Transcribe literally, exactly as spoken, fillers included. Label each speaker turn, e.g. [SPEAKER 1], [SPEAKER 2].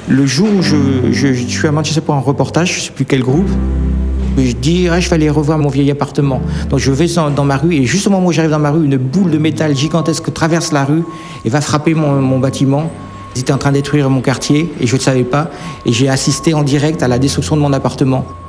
[SPEAKER 1] Le jour où je, je, je suis à Manchester pour un reportage, je ne sais plus quel groupe, je dis ah, je vais aller revoir mon vieil appartement. Donc je vais dans, dans ma rue et juste au moment où j'arrive dans ma rue, une boule de métal gigantesque traverse la rue et va frapper mon, mon bâtiment. Ils étaient en train de détruire mon quartier et je ne le savais pas. Et j'ai assisté en direct à la destruction de mon appartement.